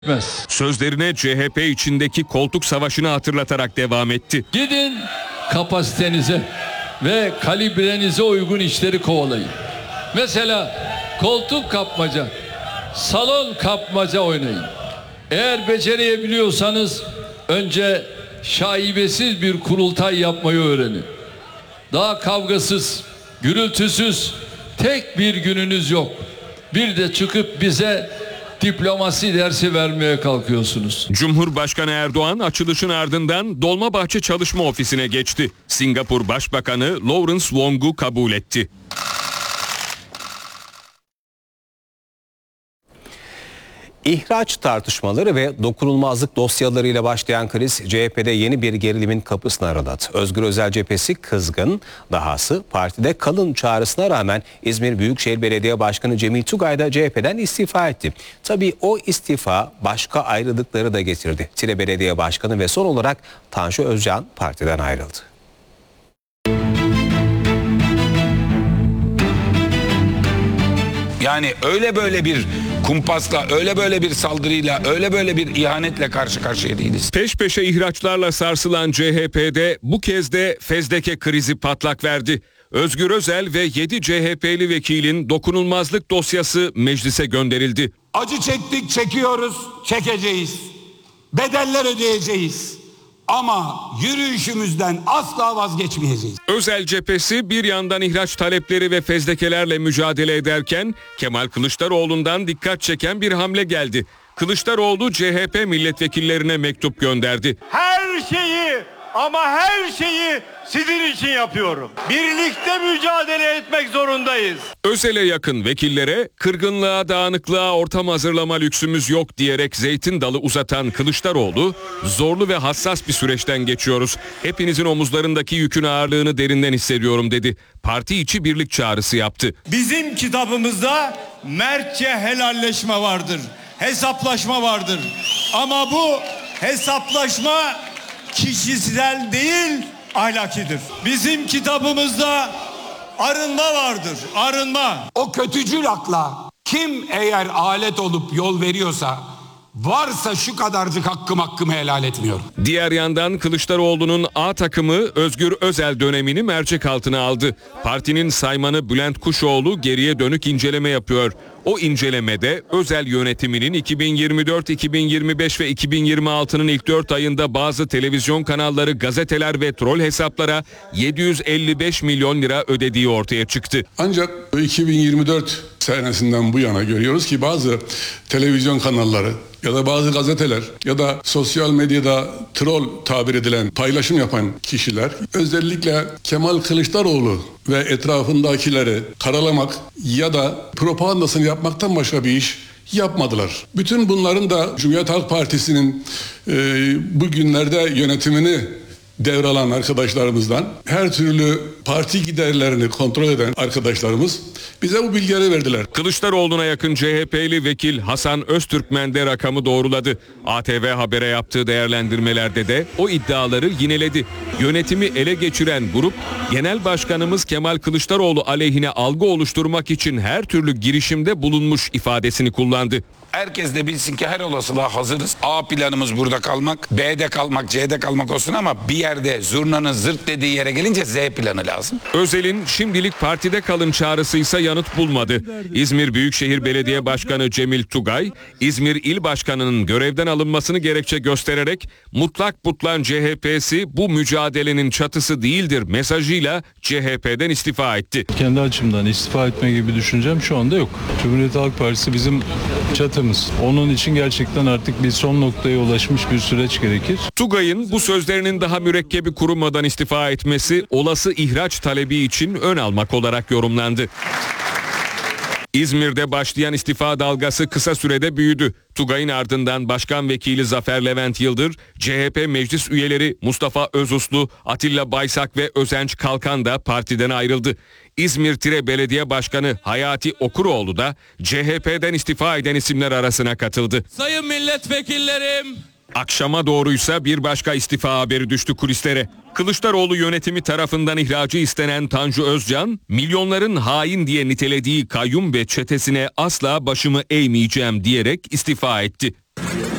Sözlerine CHP içindeki koltuk savaşını hatırlatarak devam etti. Gidin kapasitenize ve kalibrenize uygun işleri kovalayın. Mesela koltuk kapmaca, salon kapmaca oynayın. Eğer becerebiliyorsanız önce şaibesiz bir kurultay yapmayı öğrenin. Daha kavgasız, gürültüsüz tek bir gününüz yok. Bir de çıkıp bize diplomasi dersi vermeye kalkıyorsunuz. Cumhurbaşkanı Erdoğan açılışın ardından Dolmabahçe Çalışma Ofisi'ne geçti. Singapur Başbakanı Lawrence Wong'u kabul etti. İhraç tartışmaları ve dokunulmazlık dosyalarıyla başlayan kriz CHP'de yeni bir gerilimin kapısını araladı. Özgür Özel cephesi kızgın, dahası partide kalın çağrısına rağmen İzmir Büyükşehir Belediye Başkanı Cemil Tugay da CHP'den istifa etti. Tabii o istifa başka ayrılıkları da getirdi. Tire Belediye Başkanı ve son olarak Tanju Özcan partiden ayrıldı. Yani öyle böyle bir kumpasla, öyle böyle bir saldırıyla, öyle böyle bir ihanetle karşı karşıya değiliz. Peş peşe ihraçlarla sarsılan CHP'de bu kez de fezleke krizi patlak verdi. Özgür Özel ve 7 CHP'li vekilin dokunulmazlık dosyası meclise gönderildi. Acı çektik, çekiyoruz, çekeceğiz. Bedeller ödeyeceğiz. Ama yürüyüşümüzden asla vazgeçmeyeceğiz. Özel cephesi bir yandan ihraç talepleri ve fezlekelerle mücadele ederken Kemal Kılıçdaroğlu'ndan dikkat çeken bir hamle geldi. Kılıçdaroğlu CHP milletvekillerine mektup gönderdi. Her şeyi ama her şeyi sizin için yapıyorum. Birlikte mücadele etmek zorundayız. Özel'e yakın vekillere kırgınlığa, dağınıklığa ortam hazırlama lüksümüz yok diyerek zeytin dalı uzatan Kılıçdaroğlu, zorlu ve hassas bir süreçten geçiyoruz. Hepinizin omuzlarındaki yükün ağırlığını derinden hissediyorum dedi. Parti içi birlik çağrısı yaptı. Bizim kitabımızda mertçe helalleşme vardır. Hesaplaşma vardır. Ama bu hesaplaşma kişisel değil, ahlakidir. Bizim kitabımızda arınma vardır, arınma. O kötücül akla kim eğer alet olup yol veriyorsa, varsa şu kadarcık hakkımı helal etmiyorum. Diğer yandan Kılıçdaroğlu'nun A takımı Özgür Özel dönemini mercek altına aldı. Partinin saymanı Bülent Kuşoğlu geriye dönük inceleme yapıyor. O incelemede Özel yönetiminin 2024, 2025 ve 2026'nın ilk 4 ayında bazı televizyon kanalları, gazeteler ve troll hesaplara 755 milyon lira ödediği ortaya çıktı. Ancak 2024 senesinden bu yana görüyoruz ki bazı televizyon kanalları ya da bazı gazeteler ya da sosyal medyada troll tabir edilen paylaşım yapan kişiler özellikle Kemal Kılıçdaroğlu ve etrafındakileri karalamak ya da propagandasını yapmaktan başka bir iş yapmadılar. Bütün bunların da Cumhuriyet Halk Partisi'nin bugünlerde yönetimini devralan arkadaşlarımızdan, her türlü parti giderlerini kontrol eden arkadaşlarımız bize bu bilgileri verdiler. Kılıçdaroğlu'na yakın CHP'li vekil Hasan Öztürkmen de rakamı doğruladı. ATV Haber'e yaptığı değerlendirmelerde de o iddiaları yineledi. Yönetimi ele geçiren grup, Genel Başkanımız Kemal Kılıçdaroğlu aleyhine algı oluşturmak için her türlü girişimde bulunmuş ifadesini kullandı. Herkes de bilsin ki her olasılığa hazırız. A planımız burada kalmak, B'de kalmak, C'de kalmak olsun ama bir yerde zurnanın zırt dediği yere gelince Z planı lazım. Özel'in şimdilik partide kalın çağrısı ise yanıt bulmadı. İzmir Büyükşehir Belediye Başkanı Cemil Tugay, İzmir İl Başkanı'nın görevden alınmasını gerekçe göstererek mutlak butlan CHP'si bu mücadelenin çatısı değildir mesajıyla CHP'den istifa etti. Kendi açımdan istifa etme gibi düşüncem şu anda yok. Cumhuriyet Halk Partisi bizim çatımız. Onun için gerçekten artık bir son noktaya ulaşmış bir süreç gerekir. Tugay'ın bu sözlerinin daha mürekkebi kurumadan istifa etmesi olası ihraç talebi için ön almak olarak yorumlandı. İzmir'de başlayan istifa dalgası kısa sürede büyüdü. Tugay'ın ardından Başkan Vekili Zafer Levent Yıldır, CHP meclis üyeleri Mustafa Özuslu, Atilla Baysak ve Özenç Kalkan da partiden ayrıldı. İzmir Tire Belediye Başkanı Hayati Okuroğlu da CHP'den istifa eden isimler arasına katıldı. Sayın milletvekillerim, Akşama doğruysa bir başka istifa haberi düştü kulislere. Kılıçdaroğlu yönetimi tarafından ihracı istenen Tanju Özcan, milyonların hain diye nitelediği kayyum ve çetesine asla başımı eğmeyeceğim diyerek istifa etti.